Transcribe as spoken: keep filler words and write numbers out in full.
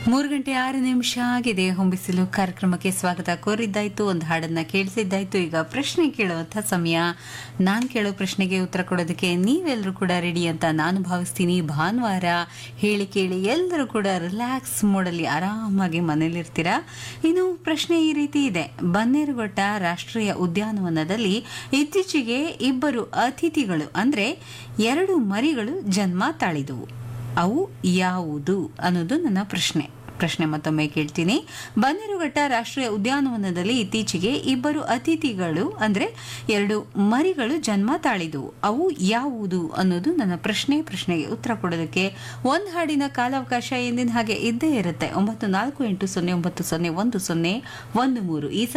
ಮೂರು ಗಂಟೆ ಆರು ನಿಮಿಷ ಆಗಿದೆ. ಹೊಂಬಿಸಿಲು ಕಾರ್ಯಕ್ರಮಕ್ಕೆ ಸ್ವಾಗತ ಕೋರಿದ್ದಾಯ್ತು, ಒಂದು ಹಾಡನ್ನ ಕೇಳಿಸಿದ್ದಾಯ್ತು. ಈಗ ಪ್ರಶ್ನೆ ಕೇಳುವಂತ ಸಮಯ. ನಾನು ಕೇಳೋ ಪ್ರಶ್ನೆಗೆ ಉತ್ತರ ಕೊಡೋದಕ್ಕೆ ನೀವೆಲ್ಲರೂ ಕೂಡ ರೆಡಿ ಅಂತ ನಾನು ಭಾವಿಸ್ತೀನಿ. ಭಾನುವಾರ ಹೇಳಿ ಕೇಳಿ ಎಲ್ಲರೂ ಕೂಡ ರಿಲ್ಯಾಕ್ಸ್ ಮೋಡಲ್ಲಿ ಆರಾಮಾಗಿ ಮನೇಲಿರ್ತೀರಾ. ಇನ್ನು ಪ್ರಶ್ನೆ ಈ ರೀತಿ ಇದೆ. ಬನ್ನೇರುಘಟ್ಟ ರಾಷ್ಟ್ರೀಯ ಉದ್ಯಾನವನದಲ್ಲಿ ಇತ್ತೀಚೆಗೆ ಇಬ್ಬರು ಅತಿಥಿಗಳು ಅಂದ್ರೆ ಎರಡು ಮರಿಗಳು ಜನ್ಮ ತಾಳಿದವು. ಅವು ಯಾವುದು ಅನ್ನೋದು ನನ್ನ ಪ್ರಶ್ನೆ. ಪ್ರಶ್ನೆ ಮತ್ತೊಮ್ಮೆ ಕೇಳ್ತೀನಿ. ಬನ್ನೇರುಘಟ್ಟ ರಾಷ್ಟ್ರೀಯ ಉದ್ಯಾನವನದಲ್ಲಿ ಇತ್ತೀಚೆಗೆ ಇಬ್ಬರು ಅತಿಥಿಗಳು ಅಂದ್ರೆ ಎರಡು ಮರಿಗಳು ಜನ್ಮ ತಾಳಿದವು. ಅವು ಯಾವುದು ಅನ್ನೋದು ನನ್ನ ಪ್ರಶ್ನೆ. ಪ್ರಶ್ನೆಗೆ ಉತ್ತರ ಕೊಡೋದಕ್ಕೆ ಒಂದು ಹಾಡಿನ ಕಾಲಾವಕಾಶ ಎಂದಿನ ಹಾಗೆ ಇದ್ದೇ ಇರುತ್ತೆ. ಒಂಬತ್ತು ನಾಲ್ಕು ಎಂಟು ಸೊನ್ನೆ ಒಂಬತ್ತು ಸೊನ್ನೆ ಒಂದು ಸೊನ್ನೆ ಒಂದು ಮೂರು ಈ